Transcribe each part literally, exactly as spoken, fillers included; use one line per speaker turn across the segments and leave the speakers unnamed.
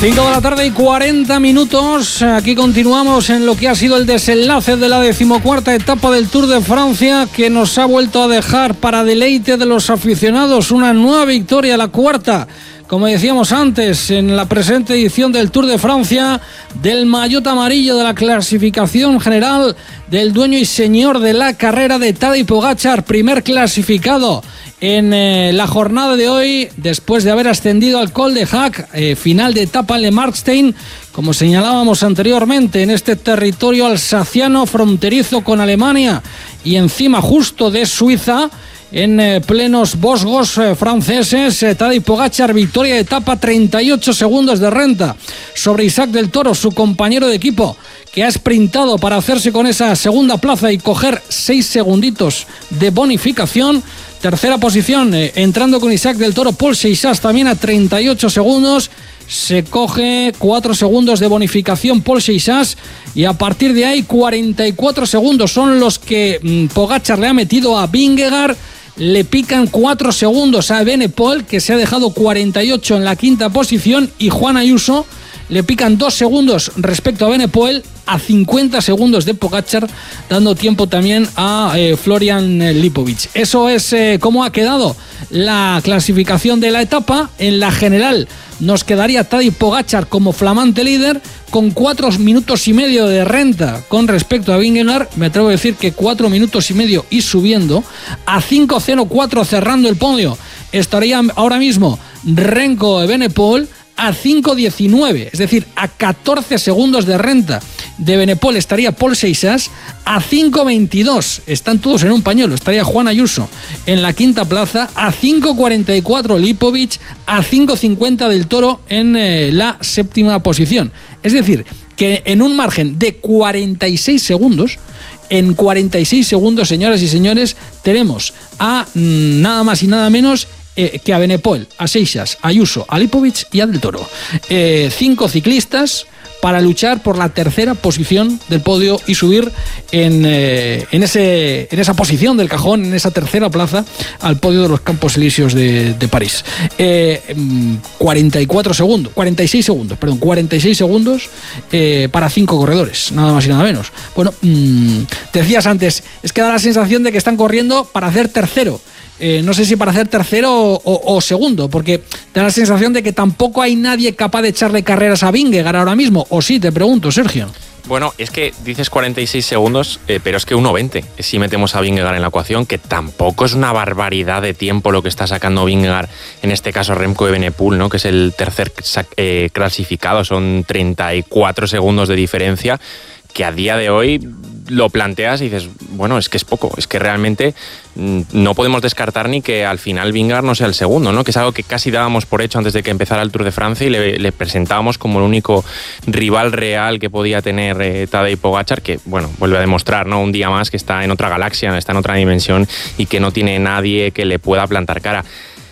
cinco de la tarde y cuarenta minutos. Aquí continuamos en lo que ha sido el desenlace de la decimocuarta etapa del Tour de Francia, que nos ha vuelto a dejar para deleite de los aficionados una nueva victoria, la cuarta, como decíamos antes, en la presente edición del Tour de Francia, del maillot amarillo de la clasificación general, del dueño y señor de la carrera, de Tadej Pogačar, primer clasificado en eh, la jornada de hoy, después de haber ascendido al Col de Hack, eh, final de etapa en Le Markstein, como señalábamos anteriormente, en este territorio alsaciano fronterizo con Alemania y encima justo de Suiza, en eh, plenos Vosgos eh, franceses. eh, Tadej Pogačar, victoria de etapa, treinta y ocho segundos de renta sobre Isaac del Toro, su compañero de equipo, que ha sprintado para hacerse con esa segunda plaza y coger seis segunditos de bonificación. Tercera posición, eh, entrando con Isaac del Toro, Paul Seixas, también a treinta y ocho segundos. Se coge cuatro segundos de bonificación Paul Seixas, y a partir de ahí cuarenta y cuatro segundos son los que mmm, Pogačar le ha metido a Vingegaard. Le pican cuatro segundos a Evenepoel, que se ha dejado cuarenta y ocho en la quinta posición, y Juan Ayuso le pican dos segundos respecto a Evenepoel, a cincuenta segundos de Pogačar, dando tiempo también a eh, Florian Lipovic. Eso es eh, cómo ha quedado la clasificación de la etapa. En la general nos quedaría Tadej Pogačar como flamante líder, con cuatro minutos y medio de renta con respecto a Vingegaard. Me atrevo a decir que cuatro minutos y medio y subiendo. A cinco cero cuatro cerrando el podio estaría ahora mismo Remco Evenepoel. A cinco diecinueve, es decir, a catorce segundos de renta de Evenepoel estaría Paul Seixas. A cinco veintidós, están todos en un pañuelo, estaría Juan Ayuso en la quinta plaza. A cinco cuarenta y cuatro Lipovic. A cinco cincuenta del Toro en eh, la séptima posición. Es decir, que en un margen de cuarenta y seis segundos, en cuarenta y seis segundos, señoras y señores, tenemos a mmm, nada más y nada menos Eh, que a Evenepoel, a Seixas, a Ayuso, a Lipovic y a Del Toro. Eh, cinco ciclistas para luchar por la tercera posición del podio y subir en, eh, en, ese, en esa posición del cajón, en esa tercera plaza, al podio de los Campos Elíseos de, de París. Eh, cuarenta y cuatro segundos, cuarenta y seis segundos, perdón, cuarenta y seis segundos eh, para cinco corredores, nada más y nada menos. Bueno, mmm, te decías antes, es que da la sensación de que están corriendo para hacer tercero. Eh, no sé si para hacer tercero o, o, o segundo, porque da la sensación de que tampoco hay nadie capaz de echarle carreras a Vingegaard ahora mismo. ¿O sí? Te pregunto, Sergio.
Bueno, es que dices cuarenta y seis segundos, eh, pero es que uno veinte si metemos a Vingegaard en la ecuación, que tampoco es una barbaridad de tiempo lo que está sacando Vingegaard, en este caso Remco Evenepoel, ¿no?, que es el tercer eh, clasificado, son treinta y cuatro segundos de diferencia, que a día de hoy lo planteas y dices, bueno, es que es poco, es que realmente no podemos descartar ni que al final Vingegaard no sea el segundo, ¿no?, que es algo que casi dábamos por hecho antes de que empezara el Tour de Francia y le, le presentábamos como el único rival real que podía tener eh, Tadej Pogačar, que, bueno, vuelve a demostrar, ¿no?, un día más que está en otra galaxia, está en otra dimensión y que no tiene nadie que le pueda plantar cara.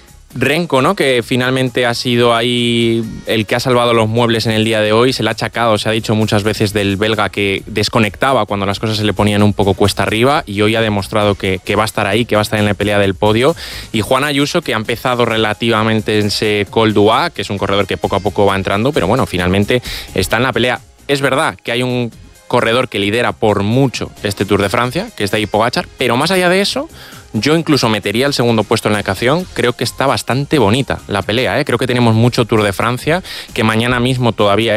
Remco, ¿no?, que finalmente ha sido ahí el que ha salvado los muebles en el día de hoy. Se le ha achacado, se ha dicho muchas veces del belga que desconectaba cuando las cosas se le ponían un poco cuesta arriba, y hoy ha demostrado que, que va a estar ahí, que va a estar en la pelea del podio. Y Juan Ayuso, que ha empezado relativamente en ese Col d'Huez, que es un corredor que poco a poco va entrando, pero bueno, finalmente está en la pelea. Es verdad que hay un corredor que lidera por mucho este Tour de Francia, que es Tadej Pogačar, pero más allá de eso, yo incluso metería el segundo puesto en la ecuación. Creo que está bastante bonita la pelea, ¿eh? Creo que tenemos mucho Tour de Francia, que mañana mismo todavía